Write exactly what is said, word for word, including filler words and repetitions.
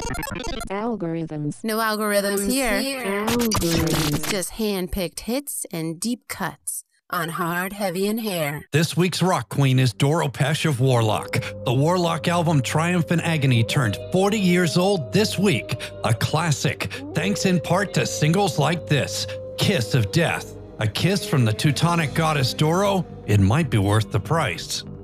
Algorithms. No algorithms here. Algorithms. Just hand-picked hits and deep cuts on Hard, Heavy, and Hair. This week's rock queen is Doro Pesch of Warlock. The Warlock album Triumph and Agony turned forty years old this week. A classic, thanks in part to singles like this, Kiss of Death. A kiss from the Teutonic goddess Doro, it might be worth the price.